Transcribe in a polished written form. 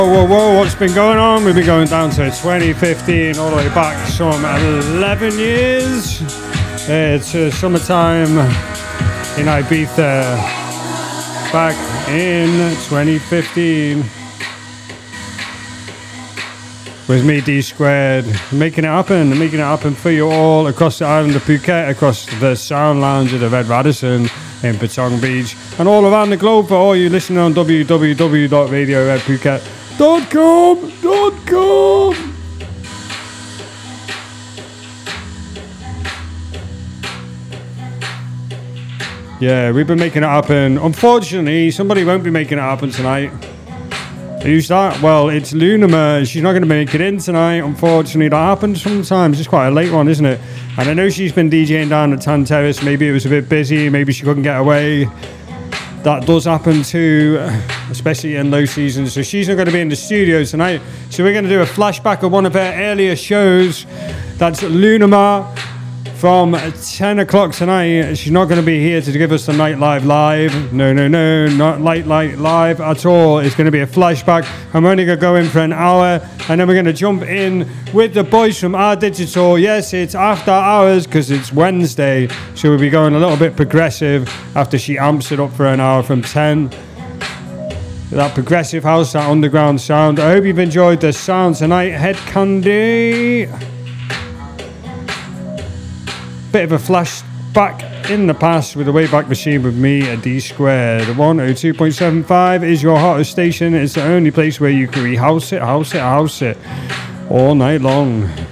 Whoa, whoa, what's been going on? We've been going down to 2015, all the way back some 11 years. It's summertime in Ibiza, back in 2015. With me, D Squared, making it happen for you all across the island of Phuket, across the Sound Lounge of the Red Radisson in Patong Beach, and all around the globe for all you listening on www.radioredphuket.com. Yeah, we've been making it happen. Unfortunately, somebody won't be making it happen tonight. Who's that? Well, it's Lunama. She's not going to make it in tonight. Unfortunately, that happens sometimes. It's quite a late one, isn't it? And I know she's been DJing down at Tan Terrace. Maybe it was a bit busy. Maybe she couldn't get away. That does happen too, especially in low season. So she's not going to be in the studio tonight. So we're going to do a flashback of one of her earlier shows. That's Lunama. From 10 o'clock tonight. She's not going to be here to give us the Nightlife Live. No, not Nightlife Live at all. It's going to be a flashback. I'm only going to go in for an hour, and then we're going to jump in with the boys from R Digital. Yes, it's after hours because it's Wednesday, so we'll be going a little bit progressive after she amps it up for an hour from 10. That progressive house, that underground sound. I hope you've enjoyed the sound tonight. Head Candy. Bit of a flashback in the past with the Wayback Machine with me at D Squared. 102.75 is your hottest station. It's the only place where you can rehouse it all night long.